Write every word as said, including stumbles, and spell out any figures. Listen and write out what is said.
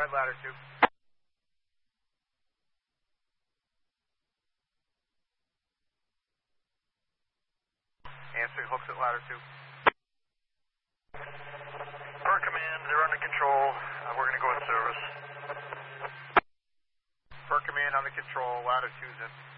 ahead, ladder two. Answering hooks at ladder two. Per command, they're under control. Uh, we're going to go in service. Per command on the control, ladder two's in.